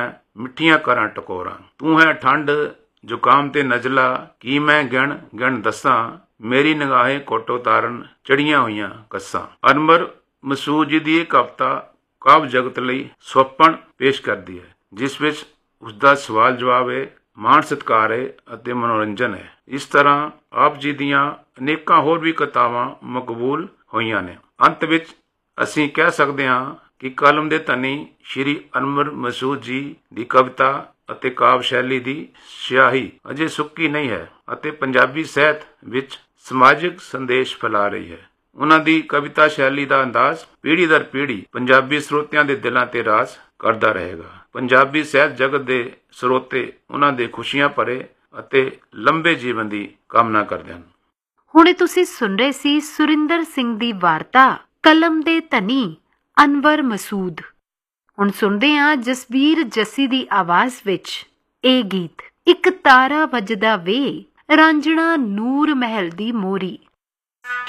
ਮੈਂ ਮਿੱਠੀਆਂ ਕਰਾਂ ਟਕੋਰਾਂ। ਤੂੰ ਹੈ ਠੰਡ ਜ਼ੁਕਾਮ ਤੇ ਨਜ਼ਲਾ, ਕੀ ਮੈਂ ਗਿਣ ਦੱਸਾਂ, ਮੇਰੀ ਨਿਗਾਹੇ ਕੋਟੋ ਤਾਰਨ ਚੜੀਆਂ ਹੋਈਆਂ ਕੱਸਾਂ। ਅਨਵਰ ਮਸੂਦ ਜੀ ਦੀ ਇਹ ਕਵਿਤਾ ਕਾਵਿ ਜਗਤ ਲਈ ਸੁਹੱਪਣ ਪੇਸ਼ ਕਰਦੀ ਹੈ, ਜਿਸ ਵਿੱਚ ਉਸਦਾ ਸਵਾਲ ਜਵਾਬ ਹੈ, ਮਾਣ ਸਤਿਕਾਰ ਹੈ ਅਤੇ ਮਨੋਰੰਜਨ ਹੈ। ਇਸ ਤਰ੍ਹਾਂ ਆਪ ਜੀ ਦੀਆਂ ਅਨੇਕਾਂ ਹੋਰ ਵੀ ਕਵਿਤਾਵਾਂ ਮਕਬੂਲ ਹੋਈਆਂ ਨੇ। ਅੰਤ ਵਿੱਚ ਅਸੀਂ ਕਹਿ ਸਕਦੇ ਹਾਂ ਕਿ ਕਲਮ ਦੇ ਧਨੀ ਸ਼੍ਰੀ ਅਨਵਰ ਮਸੂਦ ਜੀ ਦੀ ਕਵਿਤਾ ਅਤੇ ਕਾਵਿ ਸ਼ੈਲੀ ਦੀ ਸਿਆਹੀ ਅਜੇ ਸੁੱਕੀ ਨਹੀਂ ਹੈ ਅਤੇ ਪੰਜਾਬੀ ਸਾਹਿਤ ਵਿੱਚ ਸਮਾਜਿਕ ਸੰਦੇਸ਼ ਫੈਲਾ ਰਹੀ ਹੈ। ਉਹਨਾਂ ਦੀ ਕਵਿਤਾ ਸ਼ੈਲੀ ਦਾ ਅੰਦਾਜ਼ ਪੀੜ੍ਹੀ ਦਰ ਪੀੜ੍ਹੀ ਪੰਜਾਬੀ ਸਰੋਤਿਆਂ ਦੇ ਦਿਲਾਂ ਤੇ ਰਾਜ ਕਰਦਾ ਰਹੇਗਾ। ਪੰਜਾਬੀ ਸਾਹਿਤ ਜਗਤ ਦੇ ਸਰੋਤੇ ਉਹਨਾਂ ਦੇ ਖੁਸ਼ੀਆਂ ਭਰੇ ਅਤੇ ਲੰਬੇ ਜੀਵਨ ਦੀ ਕਾਮਨਾ ਕਰਦੇ ਹਨ। ਹੁਣੇ ਤੁਸੀਂ ਸੁਣ ਰਹੇ ਸੀ ਸੁਰਿੰਦਰ ਸਿੰਘ ਦੀ ਵਾਰਤਾ ਕਲਮ ਦੇ ਧਨੀ ਅਨਵਰ ਮਸੂਦ। ਹੁਣ ਸੁਣਦੇ ਹਾਂ ਜਸਬੀਰ ਜੱਸੀ ਦੀ ਆਵਾਜ਼ ਵਿੱਚ ਇਹ ਗੀਤ। ਇੱਕ ਤਾਰਾ ਵੱਜਦਾ ਵੇ ਰਾਂਝਣਾ ਨੂਰ ਮਹਿਲ ਦੀ ਮੋਰੀ।